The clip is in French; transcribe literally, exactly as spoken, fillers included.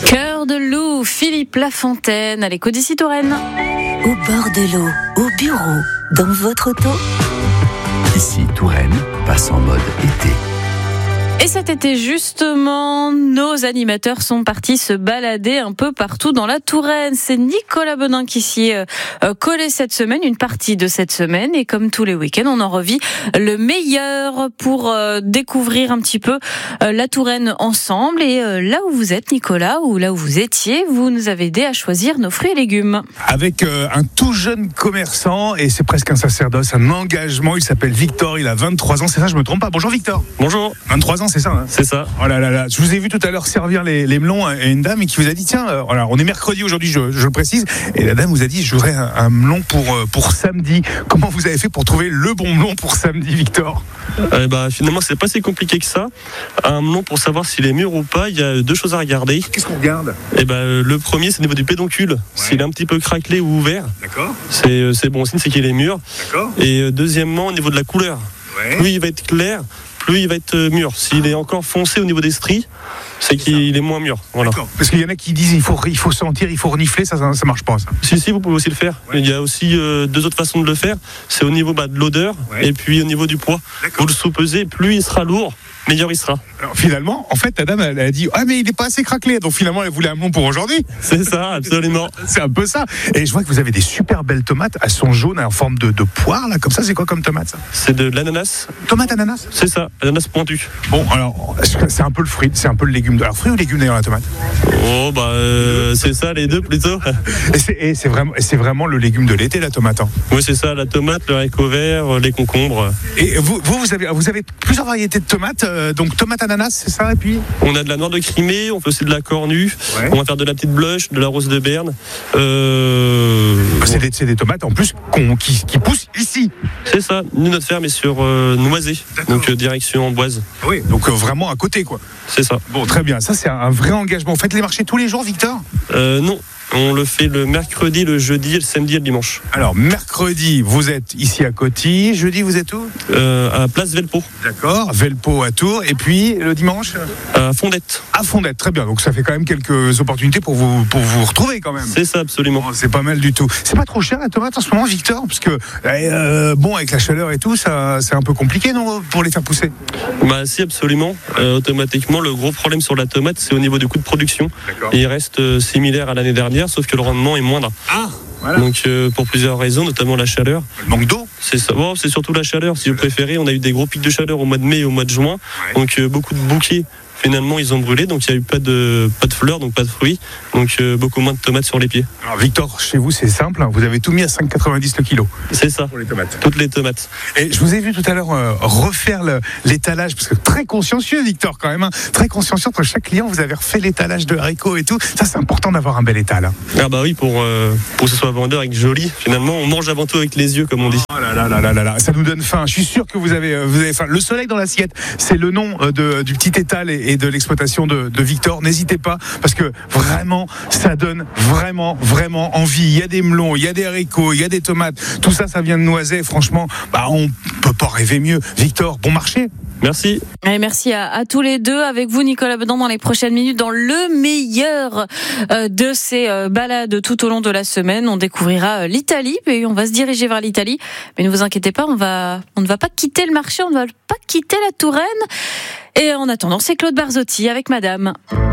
Cœur de loup, Philippe Lafontaine à l'écho d'ici Touraine. Au bord de l'eau, au bureau, dans votre auto. Ici Touraine passe en mode été. Et cet été, justement, nos animateurs sont partis se balader un peu partout dans la Touraine. C'est Nicolas Benin qui s'y est euh, collé cette semaine, une partie de cette semaine. Et comme tous les week-ends, on en revit le meilleur pour euh, découvrir un petit peu euh, la Touraine ensemble. Et euh, là où vous êtes, Nicolas, ou là où vous étiez, vous nous avez aidé à choisir nos fruits et légumes. Avec euh, un tout jeune commerçant, et c'est presque un sacerdoce, un engagement. Il s'appelle Victor, il a vingt-trois ans. C'est ça, je me trompe pas. Bonjour Victor. Bonjour. vingt-trois ans, c'est ça hein? C'est ça. Oh là là là. Je vous ai vu tout à l'heure servir les, les melons à une dame et qui vous a dit tiens, euh, voilà, on est mercredi aujourd'hui, je, je le précise, et la dame vous a dit je voudrais un, un melon pour, euh, pour samedi. Comment vous avez fait pour trouver le bon melon pour samedi, Victor? euh, bah, Finalement, c'est pas si compliqué que ça. Un melon, pour savoir s'il est mûr ou pas, il y a deux choses à regarder. Qu'est-ce qu'on regarde? Et bah, le premier, c'est au niveau du pédoncule. Ouais. S'il est un petit peu craquelé ou ouvert, d'accord, c'est, c'est bon signe, c'est qu'il est mûr. D'accord. Et euh, deuxièmement, au niveau de la couleur, ouais. Plus il va être clair, plus il va être mûr. S'il est encore foncé au niveau des stries, c'est qu'il est moins mûr. Voilà. D'accord. Parce qu'il y en a qui disent il faut, il faut sentir, il faut renifler, ça, ça, ça marche pas ça. Si, si, vous pouvez aussi le faire. Ouais. Il y a aussi euh, deux autres façons de le faire. C'est au niveau bah, de l'odeur, ouais, et puis au niveau du poids. D'accord. Vous le sous-pesez, plus il sera lourd, meilleur il sera. Alors finalement, en fait, la dame, elle a dit ah mais il n'est pas assez craquelé, donc finalement elle voulait un melon pour aujourd'hui. C'est ça, absolument. C'est un peu ça. Et je vois que vous avez des super belles tomates, elles sont jaunes en forme de, de poire là, comme ça. C'est quoi comme tomate ça? C'est de l'ananas. Tomate ananas? C'est ça, ananas pointu. Bon alors, c'est un peu le fruit, c'est un peu le légume. Alors fruit ou légume d'ailleurs la tomate? Oh bah euh, c'est ça les deux plutôt. Et c'est, et c'est vraiment, c'est vraiment le légume de l'été la tomate. Hein. Oui c'est ça, la tomate, le haricot vert, les concombres. Et vous, vous, vous avez, vous avez plusieurs variétés de tomates, euh, donc tomate ananas, c'est ça, et puis on a de la noire de Crimée, on fait aussi de la cornue, ouais. On va faire de la petite blush, de la rose de Berne. Euh... C'est, des, c'est des tomates en plus qu'on, qui, qui poussent ici. C'est ça, nous notre ferme est sur euh, Noisé, donc euh, direction Amboise. Oui, donc euh, vraiment à côté quoi. C'est ça. Bon très bien, ça c'est un vrai engagement. Vous faites les marchés tous les jours, Victor? euh, Non. On le fait le mercredi, le jeudi, le samedi et le dimanche. Alors, mercredi, vous êtes ici à Coty. Jeudi, vous êtes où? euh, À Place Velpeau. D'accord, Velpeau à Tours. Et puis, le dimanche? À Fondette. À Fondette, très bien. Donc, ça fait quand même quelques opportunités pour vous, pour vous retrouver quand même. C'est ça, absolument. Oh, c'est pas mal du tout. C'est pas trop cher la tomate en ce moment, Victor? Parce que, euh, bon, avec la chaleur et tout, ça, c'est un peu compliqué, non, pour les faire pousser? Bah, si, absolument. Euh, automatiquement, le gros problème sur la tomate, c'est au niveau du coût de production. D'accord. Il reste euh, similaire à l'année dernière, sauf que le rendement est moindre. Ah, voilà. Donc euh, pour plusieurs raisons, notamment la chaleur. Le manque d'eau. C'est ça. Bon, c'est surtout la chaleur. Si vous préférez, on a eu des gros pics de chaleur au mois de mai et au mois de juin. Ouais. Donc euh, beaucoup de bouquets. Finalement, ils ont brûlé, donc il n'y a eu pas de, pas de fleurs, donc pas de fruits, donc euh, beaucoup moins de tomates sur les pieds. Alors Victor, chez vous c'est simple, hein, vous avez tout mis à cinq virgule quatre-vingt-dix le kilo. C'est ça. Pour les tomates. Toutes les tomates. Et je vous ai vu tout à l'heure euh, refaire le, l'étalage, parce que très consciencieux Victor quand même, hein, très consciencieux entre chaque client, vous avez refait l'étalage de haricots et tout. Ça c'est important d'avoir un bel étal. Hein. Ah bah oui, pour, euh, pour que ce soit vendeur et que joli, finalement on mange avant tout avec les yeux comme on dit. Oh là là là là là là, ça nous donne faim. Je suis sûr que vous avez, vous avez faim. Le soleil dans l'assiette, c'est le nom de, du petit étal et, et de l'exploitation de De, de Victor, n'hésitez pas parce que vraiment ça donne vraiment vraiment envie. Il y a des melons, il y a des haricots, il y a des tomates, tout ça ça vient de Noisy. Franchement, bah on peut pas rêver mieux. Victor, bon marché. Merci. Et merci à, à tous les deux. Avec vous, Nicolas Bedan, dans les prochaines minutes, dans le meilleur euh, de ces euh, balades tout au long de la semaine, on découvrira euh, l'Italie et on va se diriger vers l'Italie. Mais ne vous inquiétez pas, on va, on ne va pas quitter le marché, on ne va pas quitter la Touraine. Et en attendant, c'est Claude Barzotti avec Madame.